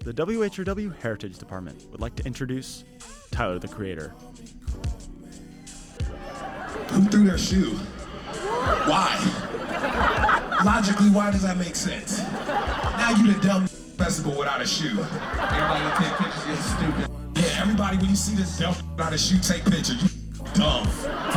the WHRW Heritage Department would like to introduce Tyler the Creator. Who threw their shoe? Why? Logically, why does that make sense? Now you the dumb festival without a shoe. Everybody take pictures, you're stupid. Yeah, everybody, when you see this dumb without a shoe, take pictures. You dumb.